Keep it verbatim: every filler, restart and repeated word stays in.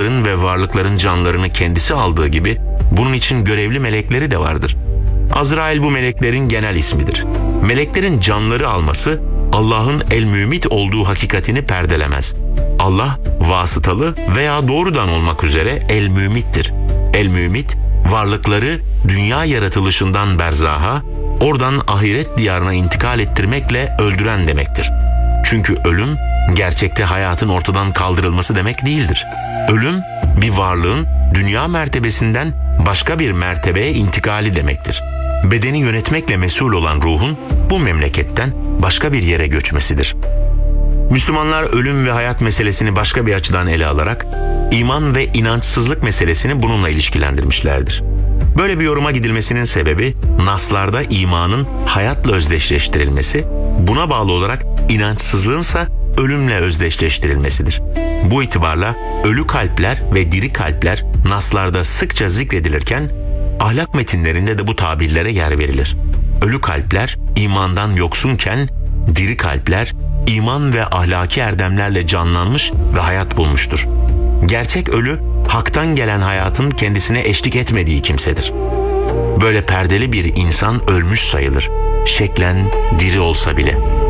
insanların ve varlıkların canlarını kendisi aldığı gibi bunun için görevli melekleri de vardır. Azrail bu meleklerin genel ismidir. Meleklerin canları alması Allah'ın el-mümit olduğu hakikatini perdelemez. Allah vasıtalı veya doğrudan olmak üzere el-mümittir. El-mümit varlıkları dünya yaratılışından berzaha, oradan ahiret diyarına intikal ettirmekle öldüren demektir. Çünkü ölüm gerçekte hayatın ortadan kaldırılması demek değildir. Ölüm bir varlığın dünya mertebesinden başka bir mertebeye intikali demektir. Bedeni yönetmekle mesul olan ruhun bu memleketten başka bir yere göçmesidir. Müslümanlar ölüm ve hayat meselesini başka bir açıdan ele alarak iman ve inançsızlık meselesini bununla ilişkilendirmişlerdir. Böyle bir yoruma gidilmesinin sebebi naslarda imanın hayatla özdeşleştirilmesi, buna bağlı olarak inançsızlığınsa ölümle özdeşleştirilmesidir. Bu itibarla ölü kalpler ve diri kalpler naslarda sıkça zikredilirken ahlak metinlerinde de bu tabirlere yer verilir. Ölü kalpler imandan yoksunken diri kalpler iman ve ahlaki erdemlerle canlanmış ve hayat bulmuştur. Gerçek ölü, haktan gelen hayatın kendisine eşlik etmediği kimsedir. Böyle perdeli bir insan ölmüş sayılır, şeklen diri olsa bile.